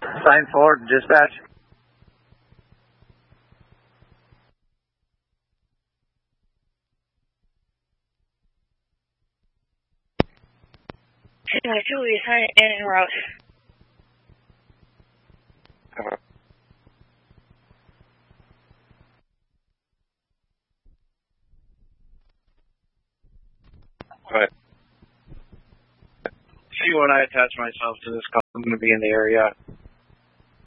Sign forward, dispatch. Anyway, 2 en route. Right. See, when I attach myself to this call, I'm going to be in the area